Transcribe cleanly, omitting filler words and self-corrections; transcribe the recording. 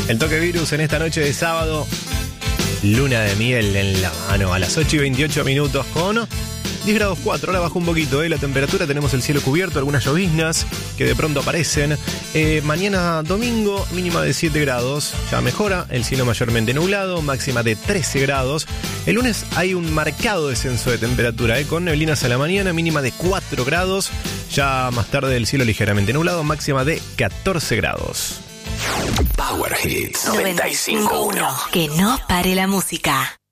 El Toque Virus en esta noche de sábado. Luna de miel en la mano a las 8:28 con 10 grados 4. Ahora bajó un poquito la temperatura. Tenemos el cielo cubierto, algunas lloviznas que de pronto aparecen. Mañana domingo, mínima de 7 grados. Ya mejora, el cielo mayormente nublado, máxima de 13 grados. El lunes hay un marcado descenso de temperatura, con neblinas a la mañana, mínima de 4 grados. Ya más tarde el cielo ligeramente nublado, máxima de 14 grados. Power Hits 95.1. Que no pare la música.